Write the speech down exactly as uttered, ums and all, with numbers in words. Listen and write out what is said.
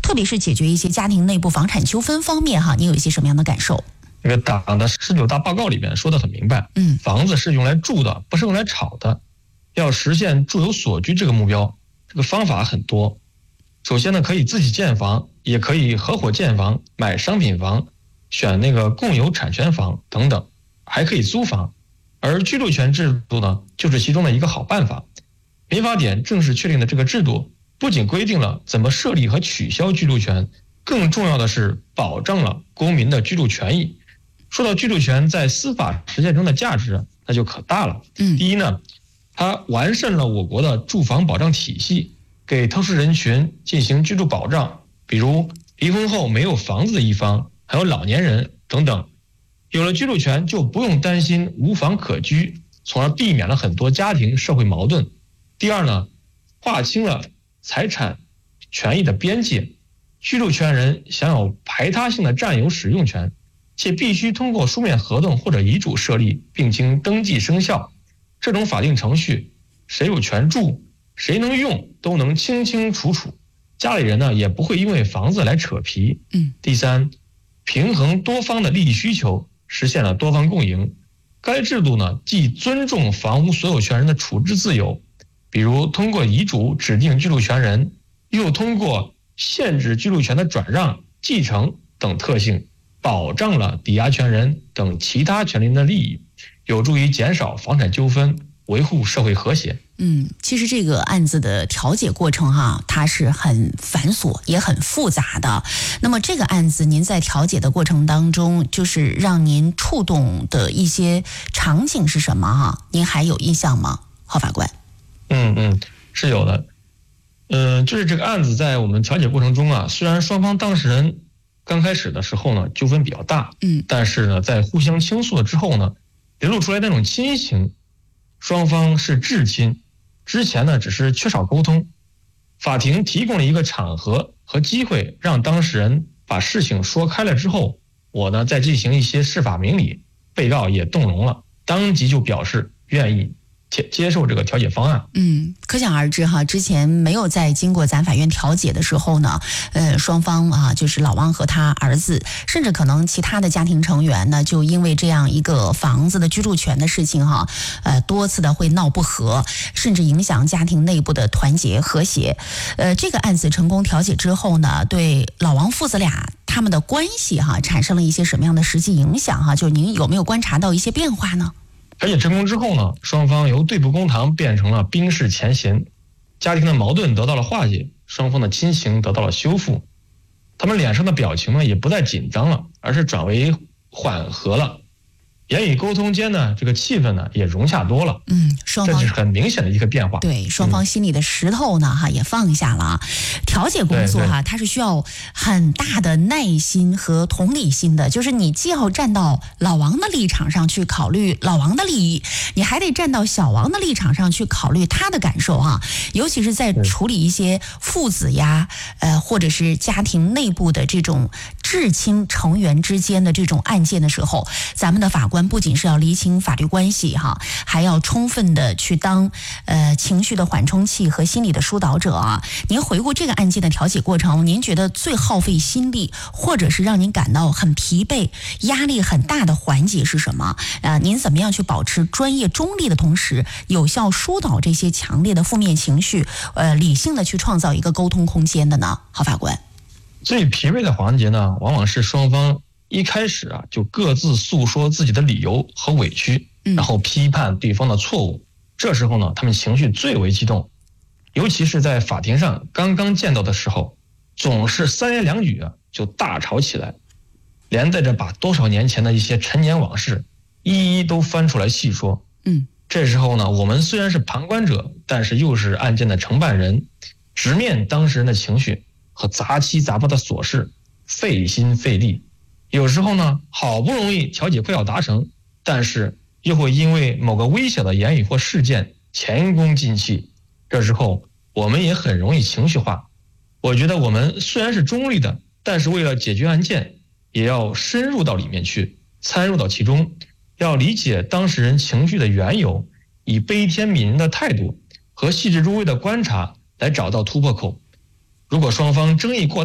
特别是解决一些家庭内部房产纠纷方面哈，你有一些什么样的感受？ 这个党的十九大报告里面说得很明白， 嗯， 房子是用来住的，不是用来炒的。要实现住有所居这个目标，这个方法很多。首先呢，可以自己建房，也可以合伙建房，买商品房，选那个共有产权房等等，还可以租房。而居住权制度呢，就是其中的一个好办法。民法典正式确定的这个制度，不仅规定了怎么设立和取消居住权，更重要的是保障了公民的居住权益。说到居住权在司法实践中的价值，那就可大了。 嗯， 第一呢，它完善了我国的住房保障体系，给特殊人群进行居住保障，比如离婚后没有房子的一方，还有老年人等等。有了居住权，就不用担心无房可居，从而避免了很多家庭社会矛盾。第二呢，划清了财产权益的边界，居住权人享有排他性的占有使用权，且必须通过书面合同或者遗嘱设立，并经登记生效。这种法定程序，谁有权住，谁能用，都能清清楚楚。家里人呢，也不会因为房子来扯皮。 嗯。 第三，平衡多方的利益需求，实现了多方共赢。该制度呢，既尊重房屋所有权人的处置自由，比如通过遗嘱指定居住权人，又通过限制居住权的转让、继承等特性，保障了抵押权人等其他权利人的利益，有助于减少房产纠纷，维护社会和谐。 嗯，其实这个案子的调解过程哈，它是很繁琐也很复杂的。那么这个案子您在调解的过程当中，就是让您触动的一些场景是什么哈？您还有印象吗，郝法官？ 嗯嗯，是有的。嗯、呃，就是这个案子在我们调解过程中啊，虽然双方当事人刚开始的时候呢纠纷比较大， 嗯， 但是呢在互相倾诉了之后呢，流露出来那种亲情，双方是至亲。之前呢只是缺少沟通，法庭提供了一个场合和机会，让当事人把事情说开了之后，我呢再进行一些释法明理，被告也动容了，当即就表示愿意接接受这个调解方案。 嗯，可想而知哈，之前没有在经过咱法院调解的时候呢，呃，双方啊，就是老王和他儿子，甚至可能其他的家庭成员呢，就因为这样一个房子的居住权的事情哈，呃，多次的会闹不和，甚至影响家庭内部的团结和谐。呃，这个案子成功调解之后呢，对老王父子俩他们的关系哈，产生了一些什么样的实际影响哈？就您有没有观察到一些变化呢？ 调解成功之后呢，双方由对簿公堂变成了冰释前嫌，家庭的矛盾得到了化解，双方的亲情得到了修复，他们脸上的表情呢也不再紧张了，而是转为缓和了，言语沟通间呢，这个气氛呢也融洽多了。 嗯，双方这是很明显的一个变化。 对，双方心里的石头呢，哈、嗯、也放下了。调解工作哈，它是需要很大的耐心和同理心的，就是你既要站到老王的立场上去考虑老王的利益，你还得站到小王的立场上去考虑他的感受哈。尤其是在处理一些父子呀，呃，或者是家庭内部的这种至亲成员之间的这种案件的时候，咱们的法官不仅是要厘清法律关系哈，还要充分的去当呃情绪的缓冲器和心理的疏导者啊。您回顾这个案件的调解过程，您觉得最耗费心力，或者是让您感到很疲惫、压力很大的环节是什么？啊、呃，您怎么样去保持专业中立的同时，有效疏导这些强烈的负面情绪，呃，理性的去创造一个沟通空间的呢？郝法官， 最疲惫的环节呢，往往是双方一开始啊就各自诉说自己的理由和委屈，然后批判对方的错误。这时候呢，他们情绪最为激动，尤其是在法庭上刚刚见到的时候，总是三言两语啊就大吵起来，连带着把多少年前的一些陈年往事一一都翻出来细说。 嗯， 这时候呢，我们虽然是旁观者，但是又是案件的承办人，直面当事人的情绪和杂七杂八的琐事，费心费力。有时候呢，好不容易调解快要达成，但是又会因为某个微小的言语或事件前功尽弃。这时候我们也很容易情绪化。我觉得我们虽然是中立的，但是为了解决案件，也要深入到里面去，参入到其中，要理解当事人情绪的缘由，以悲天悯人的态度和细致入微的观察来找到突破口。如果双方争议过